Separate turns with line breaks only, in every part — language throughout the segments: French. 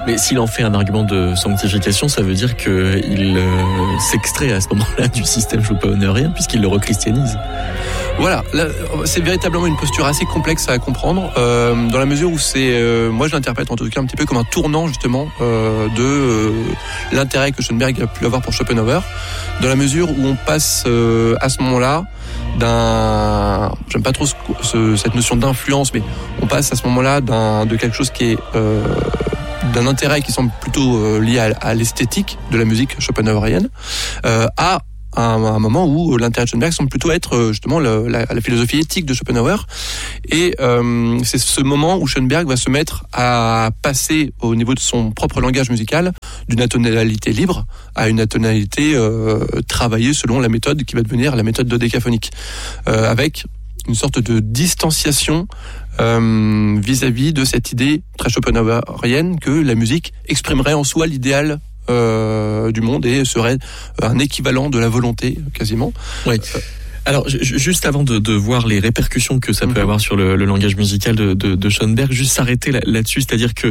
Mais s'il en fait un argument de sanctification, ça veut dire qu'il s'extrait à ce moment-là du système schopenhauerien, puisqu'il le rechristianise.
Voilà, là, c'est véritablement une posture assez complexe à comprendre, dans la mesure où moi je l'interprète en tout cas un petit peu comme un tournant justement de l'intérêt que Schoenberg a pu avoir pour Schopenhauer, dans la mesure où on passe à ce moment-là j'aime pas trop cette notion d'influence, mais on passe à ce moment-là de quelque chose qui est d'un intérêt qui semble plutôt lié à l'esthétique de la musique schopenhauerienne, à un moment où l'intérêt de Schoenberg semble plutôt être justement la philosophie éthique de Schopenhauer, et c'est ce moment où Schoenberg va se mettre à passer au niveau de son propre langage musical d'une atonalité libre à une atonalité travaillée selon la méthode qui va devenir la méthode dodécaphonique, avec une sorte de distanciation vis-à-vis de cette idée très schopenhauerienne que la musique exprimerait en soi l'idéal du monde et serait un équivalent de la volonté quasiment.
Oui. Alors, juste avant de voir les répercussions que ça peut avoir sur le langage musical de Schoenberg, juste s'arrêter là-dessus, c'est-à-dire que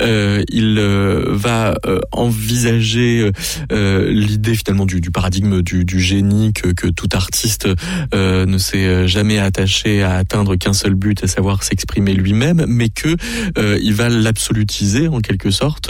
il va envisager l'idée finalement du paradigme du génie que tout artiste ne s'est jamais attaché à atteindre qu'un seul but, à savoir s'exprimer lui-même, mais que il va l'absolutiser en quelque sorte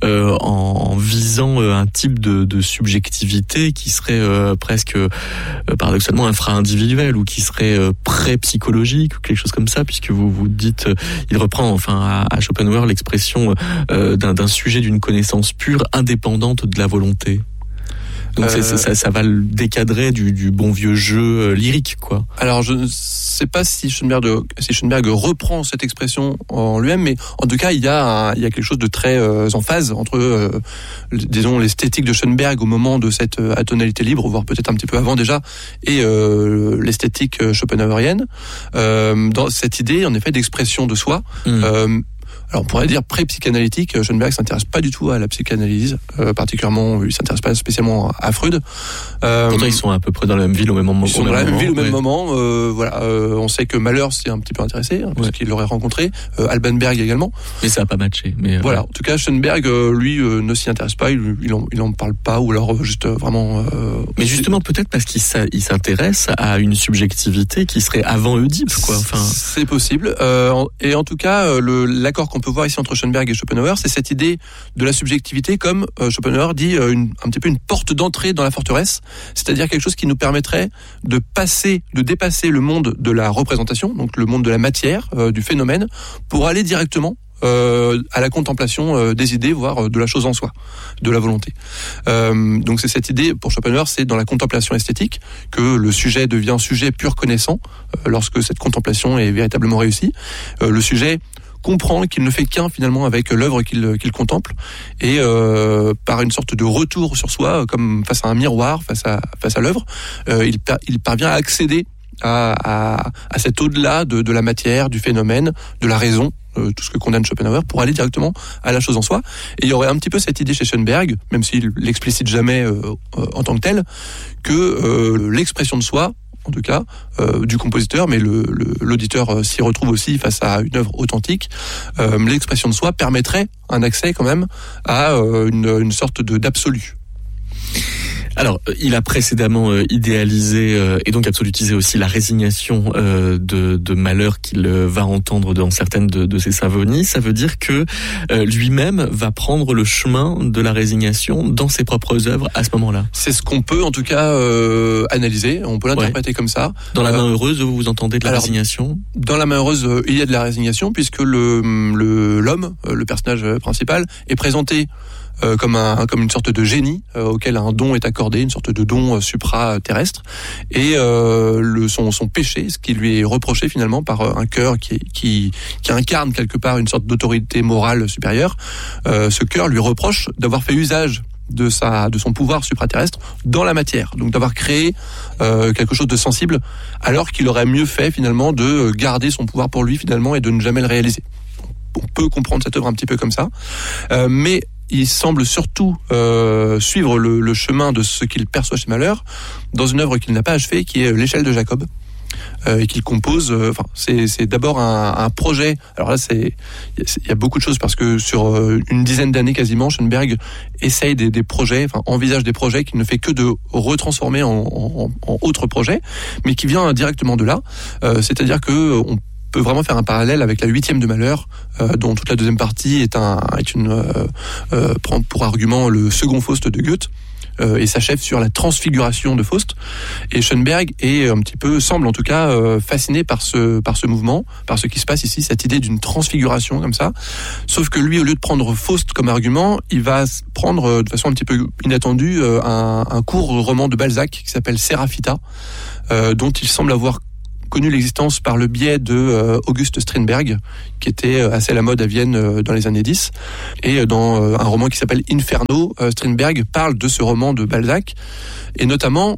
en visant un type de subjectivité qui serait presque paradoxalement infra-individuel ou qui serait pré-psychologique ou quelque chose comme ça, puisque vous dites, il reprend enfin à Schopenhauer l'expression d'un sujet d'une connaissance pure indépendante de la volonté. Donc ça va le décadrer du bon vieux jeu lyrique, quoi.
Alors je ne sais pas si Schoenberg reprend cette expression en lui-même, mais en tout cas il y a quelque chose de très en phase entre disons l'esthétique de Schoenberg au moment de cette atonalité libre, voire peut-être un petit peu avant déjà, et l'esthétique schopenhauerienne, dans cette idée en effet d'expression de soi. Alors on pourrait dire pré-psychanalytique. Schoenberg s'intéresse pas du tout à la psychanalyse, particulièrement, il s'intéresse pas spécialement à Freud.
Pourtant ils sont à peu près dans la même ville au même moment.
Ils sont dans la même ville au même moment. Voilà, on sait que Mahler s'y est un petit peu intéressé, parce qu'il l'aurait rencontré. Alban Berg également.
Mais ça a pas matché. Mais
voilà. En tout cas, Schoenberg, lui, ne s'y intéresse pas. Il en parle pas, ou alors juste vraiment.
Mais justement, peut-être parce qu'il s'intéresse à une subjectivité qui serait avant Oedipe, quoi. Enfin,
c'est possible. Et en tout cas, l'accord qu'on peut voir ici entre Schoenberg et Schopenhauer, c'est cette idée de la subjectivité comme Schopenhauer dit un petit peu une porte d'entrée dans la forteresse, c'est-à-dire quelque chose qui nous permettrait de dépasser le monde de la représentation, donc le monde de la matière, du phénomène, pour aller directement à la contemplation des idées, voire de la chose en soi, de la volonté. Donc c'est cette idée, pour Schopenhauer, c'est dans la contemplation esthétique que le sujet devient sujet pur connaissant, lorsque cette contemplation est véritablement réussie. Le sujet comprend qu'il ne fait qu'un finalement avec l'œuvre qu'il contemple, et par une sorte de retour sur soi, comme face à un miroir, face à l'œuvre, il parvient à accéder à cet au-delà de la matière, du phénomène, de la raison, tout ce que condamne Schopenhauer, pour aller directement à la chose en soi. Et il y aurait un petit peu cette idée chez Schoenberg, même s'il l'explicite jamais en tant que tel, que l'expression de soi, en tout cas, du compositeur, mais l'auditeur s'y retrouve aussi face à une œuvre authentique. L'expression de soi permettrait un accès quand même à une sorte d'absolu.
Alors, il a précédemment idéalisé et donc absolutisé aussi la résignation de Mahler qu'il va entendre dans certaines de ses symphonies. Ça veut dire que lui-même va prendre le chemin de la résignation dans ses propres œuvres à ce moment-là.
C'est ce qu'on peut en tout cas analyser, on peut l'interpréter comme ça.
Dans La main heureuse, vous entendez de la résignation ? Dans
La main heureuse, il y a de la résignation, puisque l'homme, le personnage principal, est présenté comme une sorte de génie auquel un don est accordé, une sorte de don supra-terrestre, et son péché, ce qui lui est reproché finalement par un cœur qui incarne quelque part une sorte d'autorité morale supérieure. Ce cœur lui reproche d'avoir fait usage de son pouvoir supraterrestre dans la matière, donc d'avoir créé quelque chose de sensible, alors qu'il aurait mieux fait finalement de garder son pouvoir pour lui finalement et de ne jamais le réaliser. On peut comprendre cette œuvre un petit peu comme ça, mais il semble surtout suivre le chemin de ce qu'il perçoit chez Mahler dans une œuvre qu'il n'a pas achevée, qui est L'échelle de Jacob, et qu'il compose. Enfin, c'est d'abord un projet. Alors là, il y a beaucoup de choses parce que sur une dizaine d'années quasiment, Schoenberg essaye des projets, enfin envisage des projets qu'il ne fait que de retransformer en autres projets, mais qui vient directement de là. C'est-à-dire que on peut vraiment faire un parallèle avec la 8e de Malheur, dont toute la deuxième partie prend pour argument le second Faust de Goethe. Et s'achève sur la transfiguration de Faust. Et Schoenberg semble en tout cas fasciné par ce mouvement, par ce qui se passe ici, cette idée d'une transfiguration comme ça. Sauf que lui, au lieu de prendre Faust comme argument, il va prendre de façon un petit peu inattendue un court roman de Balzac qui s'appelle Séraphita, dont il semble avoir connu l'existence par le biais de August Strindberg, qui était assez à la mode à Vienne dans les années 10. Et dans un roman qui s'appelle Inferno, Strindberg parle de ce roman de Balzac, et notamment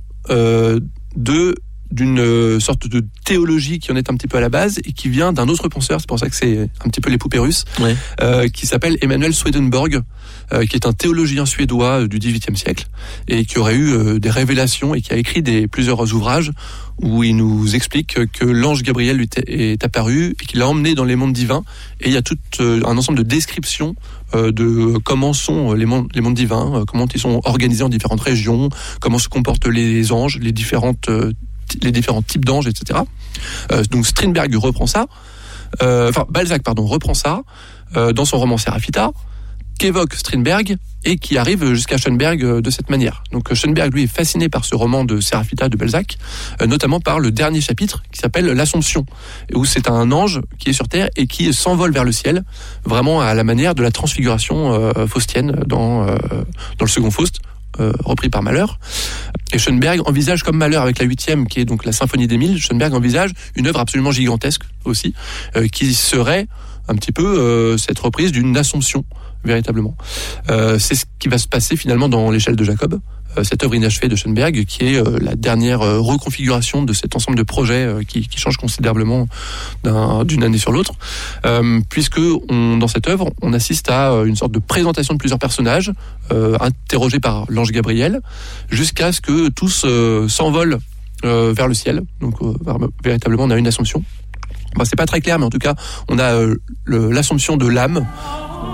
d'une sorte de théologie qui en est un petit peu à la base et qui vient d'un autre penseur, c'est pour ça que c'est un petit peu les poupées russes, ouais. Qui s'appelle Emanuel Swedenborg, qui est un théologien suédois du XVIIIe siècle et qui aurait eu des révélations et qui a écrit plusieurs ouvrages où il nous explique que l'ange Gabriel lui est apparu et qu'il l'a emmené dans les mondes divins, et il y a tout un ensemble de descriptions de comment sont les mondes divins, comment ils sont organisés en différentes régions, comment se comportent les anges, les différents types d'anges, etc. Donc Strindberg reprend ça, Balzac reprend ça dans son roman Séraphita, qu'évoque Strindberg et qui arrive jusqu'à Schoenberg de cette manière. Donc Schoenberg, lui, est fasciné par ce roman de Séraphita de Balzac, notamment par le dernier chapitre qui s'appelle l'Assomption, où c'est un ange qui est sur Terre et qui s'envole vers le ciel, vraiment à la manière de la transfiguration faustienne dans le second Faust, repris par Malheur. Et Schoenberg envisage, comme Malheur avec la 8e, qui est donc la symphonie d'Émile, Schoenberg envisage une œuvre absolument gigantesque aussi, qui serait un petit peu cette reprise d'une Assomption, véritablement. C'est ce qui va se passer finalement dans l'échelle de Jacob, cette œuvre inachevée de Schoenberg, qui est la dernière reconfiguration de cet ensemble de projets qui change considérablement d'une année sur l'autre, puisque dans cette œuvre, on assiste à une sorte de présentation de plusieurs personnages, interrogés par l'ange Gabriel, jusqu'à ce que tous s'envolent vers le ciel. Donc véritablement, on a une Assomption. C'est pas très clair, mais en tout cas, on a l'Assomption de l'âme,